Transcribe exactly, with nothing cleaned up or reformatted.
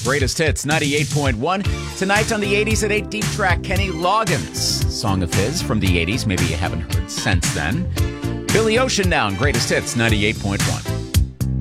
Greatest Hits ninety-eight point one. Tonight on the eighties at eight, Deep Track, Kenny Loggins. Song of his from the eighties, maybe you haven't heard since then. Billy Ocean now on Greatest Hits ninety-eight point one.